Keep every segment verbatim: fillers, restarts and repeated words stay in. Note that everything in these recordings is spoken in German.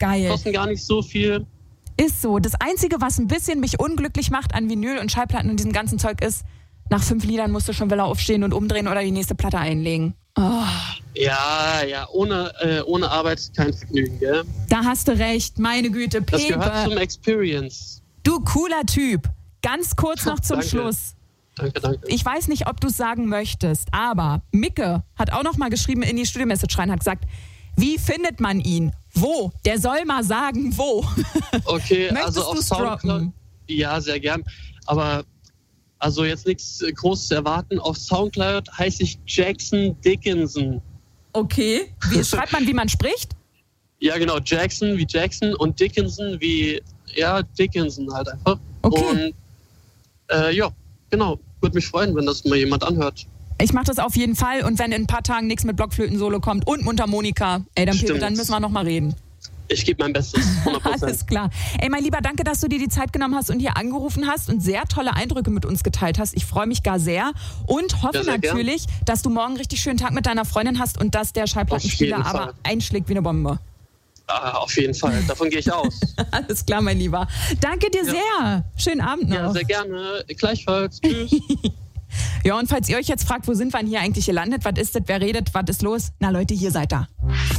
Geil. Kosten gar nicht so viel. Ist so. Das Einzige, was ein bisschen mich unglücklich macht an Vinyl und Schallplatten und diesem ganzen Zeug ist, nach fünf Liedern musst du schon wieder aufstehen und umdrehen oder die nächste Platte einlegen. Oh. Ja, ja, ohne, äh, ohne Arbeit kein Vergnügen, gell? Da hast du recht, meine Güte. Pepe. Das gehört zum Experience. Du cooler Typ. Ganz kurz noch zum Danke. Schluss. Danke, danke. Ich weiß nicht, ob du es sagen möchtest, aber Micke hat auch noch mal geschrieben in die Studio-Message rein, hat gesagt, wie findet man ihn? Wo? Der soll mal sagen, wo. Okay, Möchtest also auf du's Soundcloud. droppen? Ja, sehr gern. Aber also jetzt nichts äh, Großes erwarten. Auf Soundcloud heiße ich Jackson Dickinson. Okay. Wie schreibt man, wie man spricht? Ja, genau. Jackson wie Jackson und Dickinson wie, ja, Dickinson halt einfach. Okay. Und äh, ja, genau. Würde mich freuen, wenn das mal jemand anhört. Ich mache das auf jeden Fall und wenn in ein paar Tagen nichts mit Blockflöten-Solo kommt und Mundharmonika, ey, dann, Pepe, dann müssen wir noch mal reden. Ich gebe mein Bestes, hundert Prozent. Alles klar. Ey, mein Lieber, danke, dass du dir die Zeit genommen hast und hier angerufen hast und sehr tolle Eindrücke mit uns geteilt hast. Ich freue mich gar sehr und hoffe ja, natürlich, gern. dass du morgen einen richtig schönen Tag mit deiner Freundin hast und dass der Schallplattenspieler aber einschlägt wie eine Bombe. Ah, auf jeden Fall, davon gehe ich aus. Alles klar, mein Lieber. Danke dir ja. sehr. Schönen Abend noch. Ja, sehr gerne. Gleichfalls. Tschüss. Ja, und falls ihr euch jetzt fragt, wo sind wir denn hier eigentlich gelandet? Was ist das? Wer redet? Was ist los? Na Leute, hier seid ihr.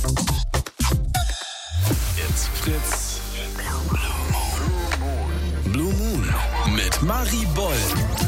Jetzt Fritz. Blue Moon mit Marie Boll.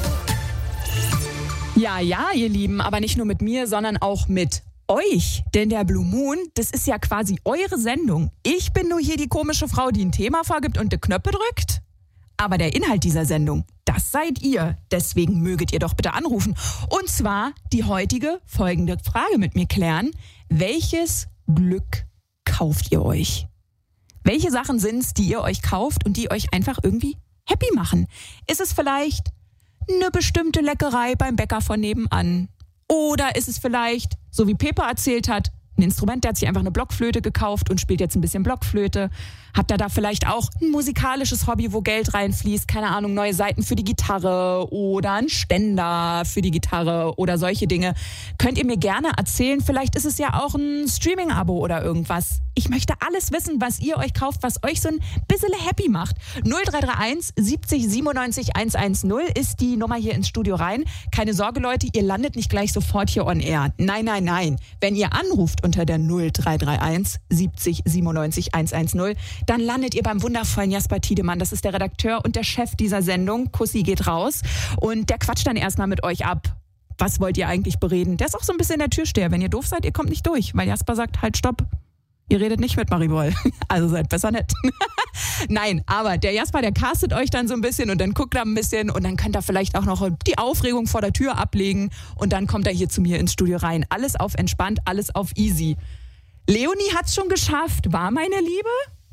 Ja, ja, ihr Lieben, aber nicht nur mit mir, sondern auch mit euch. Denn der Blue Moon, das ist ja quasi eure Sendung. Ich bin nur hier die komische Frau, die ein Thema vorgibt und die Knöpfe drückt. Aber der Inhalt dieser Sendung, das seid ihr. Deswegen möget ihr doch bitte anrufen. Und zwar die heutige folgende Frage mit mir klären. Welches Glück kauft ihr euch? Welche Sachen sind es, die ihr euch kauft und die euch einfach irgendwie happy machen? Ist es vielleicht eine bestimmte Leckerei beim Bäcker von nebenan? Oder ist es vielleicht, so wie Pepe erzählt hat, ein Instrument, der hat sich einfach eine Blockflöte gekauft und spielt jetzt ein bisschen Blockflöte. Habt ihr da vielleicht auch ein musikalisches Hobby, wo Geld reinfließt? Keine Ahnung, neue Saiten für die Gitarre oder ein Ständer für die Gitarre oder solche Dinge. Könnt ihr mir gerne erzählen. Vielleicht ist es ja auch ein Streaming-Abo oder irgendwas. Ich möchte alles wissen, was ihr euch kauft, was euch so ein bisschen happy macht. null drei drei eins siebzig siebenundneunzig hundertzehn ist die Nummer hier ins Studio rein. Keine Sorge, Leute, ihr landet nicht gleich sofort hier on air. Nein, nein, nein. Wenn ihr anruft unter der null drei drei eins siebzig siebenundneunzig hundertzehn, dann landet ihr beim wundervollen Jasper Tiedemann. Das ist der Redakteur und der Chef dieser Sendung. Kussi geht raus und der quatscht dann erstmal mit euch ab. Was wollt ihr eigentlich bereden? Der ist auch so ein bisschen der Türsteher. Wenn ihr doof seid, ihr kommt nicht durch, weil Jasper sagt, halt, stopp. Ihr redet nicht mit Marie Boll. Also seid besser nett. Nein, aber der Jasper, der castet euch dann so ein bisschen und dann guckt er ein bisschen und dann könnt ihr vielleicht auch noch die Aufregung vor der Tür ablegen und dann kommt er hier zu mir ins Studio rein. Alles auf entspannt, alles auf easy. Leonie hat's schon geschafft. War meine Liebe?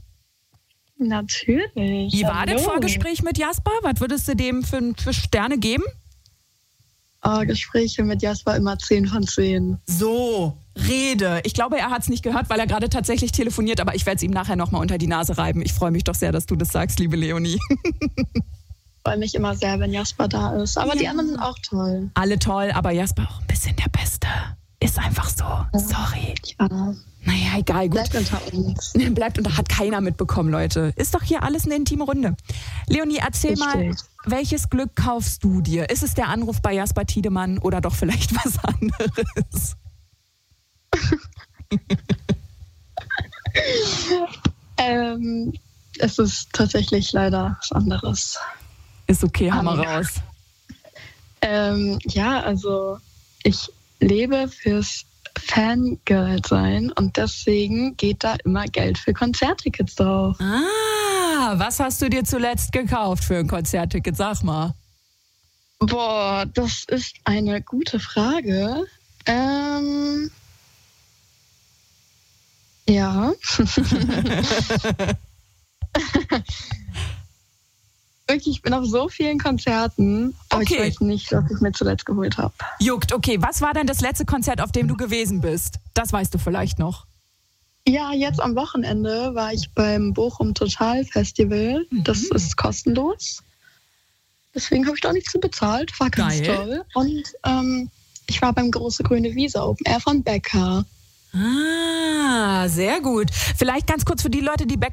Natürlich. Wie war Hallo. das Vorgespräch mit Jasper? Was würdest du dem für, für Sterne geben? Oh, Gespräche mit Jasper immer zehn von zehn. So, Rede. Ich glaube, er hat es nicht gehört, weil er gerade tatsächlich telefoniert, aber ich werde es ihm nachher nochmal unter die Nase reiben. Ich freue mich doch sehr, dass du das sagst, liebe Leonie. Ich freue mich immer sehr, wenn Jasper da ist. Aber ja. Die anderen sind auch toll. Alle toll, aber Jasper auch ein bisschen der Beste. Ist einfach so. Sorry. Ja. Naja, egal, gut. Bleibt unter uns. Bleibt unter, hat keiner mitbekommen, Leute. Ist doch hier alles eine intime Runde. Leonie, erzähl Richtig. mal, welches Glück kaufst du dir? Ist es der Anruf bei Jasper Tiedemann oder doch vielleicht was anderes? ähm, es ist tatsächlich leider was anderes. Ist okay, hau mal ja. raus. Ähm, ja, also ich lebe fürs Fangirl sein und deswegen geht da immer Geld für Konzerttickets drauf. Ah, was hast du dir zuletzt gekauft für ein Konzertticket? Sag mal. Boah, das ist eine gute Frage. Ähm, ja. Wirklich, ich bin auf so vielen Konzerten, aber okay. Ich weiß nicht, was ich mir zuletzt geholt habe. Juckt, okay. Was war denn das letzte Konzert, auf dem du gewesen bist? Das weißt du vielleicht noch. Ja, jetzt am Wochenende war ich beim Bochum Total Festival. Mhm. Das ist kostenlos. Deswegen habe ich da nichts zu bezahlt. War ganz Geil. toll. Und ähm, ich war beim Große Grüne Wiese Open Air von Becker. Ah, sehr gut. Vielleicht ganz kurz für die Leute, die Becker